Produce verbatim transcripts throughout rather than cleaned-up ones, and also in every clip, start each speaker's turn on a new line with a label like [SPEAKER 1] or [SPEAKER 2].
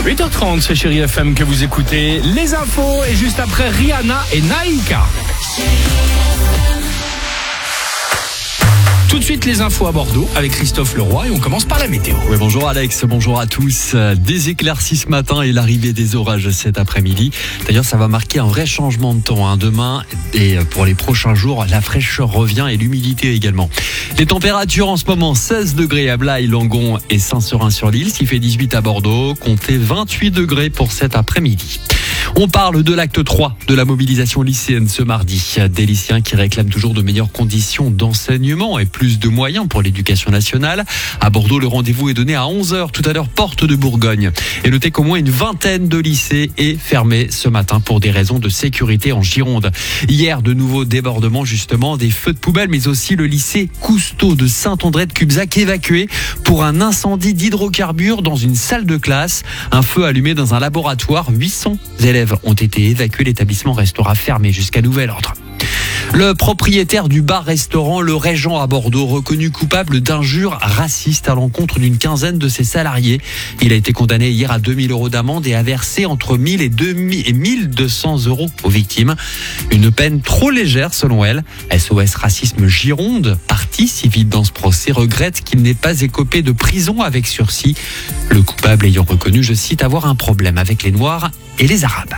[SPEAKER 1] huit heures trente, c'est Chérie F M que vous écoutez. Les infos et juste après Rihanna et Naïka. Tout de suite les infos à Bordeaux avec Christophe Leroy et on commence par la météo.
[SPEAKER 2] Oui, bonjour Alex, bonjour à tous. Des éclaircies ce matin et l'arrivée des orages cet après-midi. D'ailleurs, ça va marquer un vrai changement de temps hein. Demain et pour les prochains jours, la fraîcheur revient et l'humidité également. Les températures en ce moment, seize degrés à Blaye, Langon et Saint-Seurin-sur-l'Île. S'il fait dix-huit à Bordeaux, comptez vingt-huit degrés pour cet après-midi. On parle de l'acte trois de la mobilisation lycéenne ce mardi. Des lycéens qui réclament toujours de meilleures conditions d'enseignement et plus de moyens pour l'éducation nationale. À Bordeaux, le rendez-vous est donné à onze heures tout à l'heure, porte de Bourgogne. Et notez qu'au moins une vingtaine de lycées est fermée ce matin pour des raisons de sécurité en Gironde. Hier, de nouveaux débordements justement, des feux de poubelle, mais aussi le lycée Cousteau de Saint-André-de-Cubzac évacué pour un incendie d'hydrocarbures dans une salle de classe. Un feu allumé dans un laboratoire. huit cents élèves ont été évacués. L'établissement restera fermé jusqu'à nouvel ordre. Le propriétaire du bar-restaurant Le Régent à Bordeaux, reconnu coupable d'injures racistes à l'encontre d'une quinzaine de ses salariés. Il a été condamné hier à deux mille euros d'amende et a versé entre mille et mille deux cents euros aux victimes. Une peine trop légère selon elle. S O S Racisme Gironde, partie civile dans ce procès, regrette qu'il n'ait pas écopé de prison avec sursis. Le coupable ayant reconnu, je cite, avoir un problème avec les Noirs et les Arabes.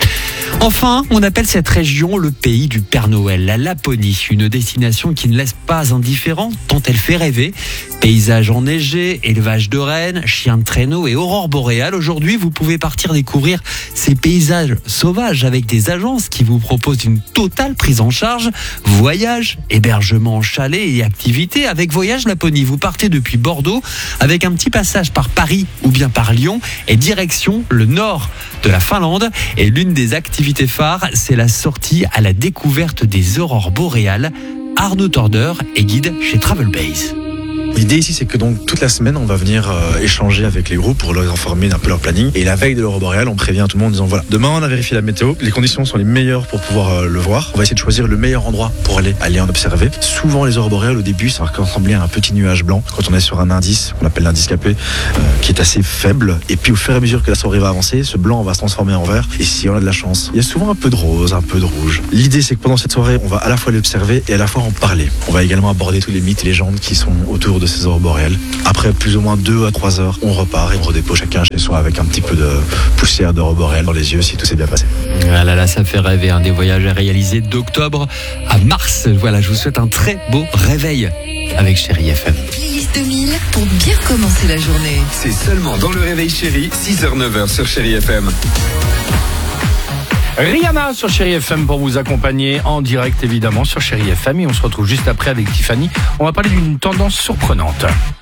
[SPEAKER 2] Enfin, on appelle cette région le pays du Père Noël, la Laponie, une destination qui ne laisse pas indifférent tant elle fait rêver. Paysages enneigés, élevage de rennes, chiens de traîneau et aurore boréale. Aujourd'hui, vous pouvez partir découvrir ces paysages sauvages avec des agences qui vous proposent une totale prise en charge. Voyage, hébergement en chalet et activités avec Voyage Laponie. Vous partez depuis Bordeaux avec un petit passage par Paris ou bien par Lyon et direction le nord de la Finlande. Et l'une des activités phares, c'est la sortie à la découverte des aurores boréales. Arnaud Torder est guide chez Travel Base.
[SPEAKER 3] L'idée ici, c'est que donc toute la semaine, on va venir euh, échanger avec les groupes pour leur informer d'un peu leur planning. Et la veille de l'aurore boréale, on prévient tout le monde en disant voilà, demain on a vérifié la météo, les conditions sont les meilleures pour pouvoir euh, le voir. On va essayer de choisir le meilleur endroit pour aller aller en observer. Souvent les aurores boréales au début, ça va ressembler à un petit nuage blanc quand on est sur un indice, qu'on appelle l'indice capé, euh, qui est assez faible. Et puis au fur et à mesure que la soirée va avancer, ce blanc va se transformer en vert. Et si on a de la chance, il y a souvent un peu de rose, un peu de rouge. L'idée, c'est que pendant cette soirée, on va à la fois l'observer et à la fois en parler. On va également aborder tous les mythes et légendes qui sont autour de ces aurores boréales. Après plus ou moins deux à trois heures, on repart et on redépose chacun chez soi avec un petit peu de poussière d'aurore boréale dans les yeux si tout s'est bien passé.
[SPEAKER 2] Ah là là, ça fait rêver, un des voyages à réaliser d'octobre à mars. Voilà, je vous souhaite un très beau réveil avec Chérie F M.
[SPEAKER 4] Playlist deux mille pour bien commencer la journée.
[SPEAKER 5] C'est seulement dans le réveil Chérie, six heures neuf heures sur Chérie F M.
[SPEAKER 1] Rihanna sur Chérie F M pour vous accompagner en direct évidemment sur Chérie F M et on se retrouve juste après avec Tiffany. On va parler d'une tendance surprenante.